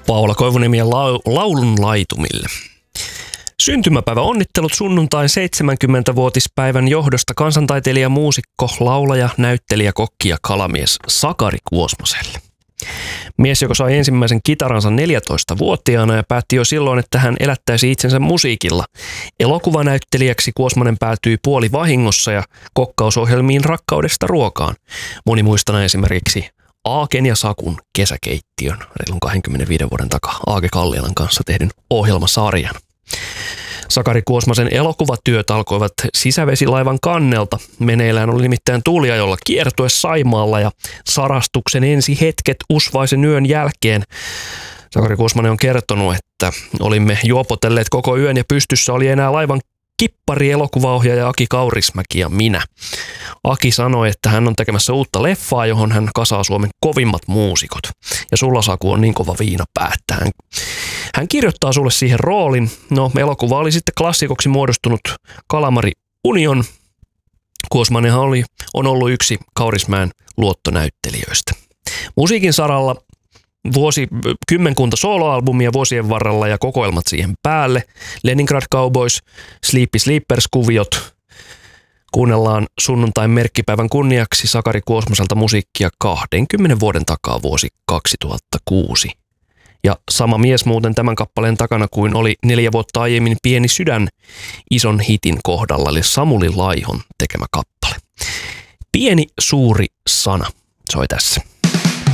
Paula Koivuniemien laulun laitumille. Syntymäpäivä onnittelut sunnuntain 70-vuotispäivän johdosta kansantaiteilija, muusikko, laulaja, näyttelijä, kokki ja kalamies Sakari Kuosmaselle. Mies, joka sai ensimmäisen kitaransa 14-vuotiaana ja päätti jo silloin, että hän elättäisi itsensä musiikilla. Elokuvanäyttelijäksi Kuosmanen päätyi puolivahingossa ja kokkausohjelmiin Rakkaudesta ruokaan. Moni muistana esimerkiksi Aaken ja Sakun kesäkeittiön reilun 25 vuoden takaa Aake Kalliolan kanssa tehdyn ohjelmasarjan. Sakari Kuosmasen elokuvatyöt alkoivat sisävesilaivan kannelta. Meneillään oli nimittäin tuuliajolla kiertue Saimaalla ja sarastuksen ensi hetket usvaisen yön jälkeen. Sakari Kuosmanen on kertonut, että olimme juopotelleet koko yön ja pystyssä oli enää laivan kippari, elokuvaohjaaja Aki Kaurismäki ja minä. Aki sanoi, että hän on tekemässä uutta leffaa, johon hän kasaa Suomen kovimmat muusikot. Ja sulla, Saku, on niin kova viinapää, että hän kirjoittaa sulle siihen roolin. No, elokuva oli sitten klassikoksi muodostunut Kalamari Union. Kuosmanenhan on ollut yksi Kaurismäen luottonäyttelijöistä. Musiikin saralla kymmenkunta soloalbumia vuosien varrella ja kokoelmat siihen päälle. Leningrad Cowboys, Sleepy Sleepers-kuviot. Kuunnellaan sunnuntain merkkipäivän kunniaksi Sakari Kuosmaselta musiikkia 20 vuoden takaa vuosi 2006. Ja sama mies muuten tämän kappaleen takana kuin oli 4 vuotta aiemmin Pieni sydän ison hitin kohdalla, eli Samuli Laihon tekemä kappale. Pieni suuri sana soi tässä.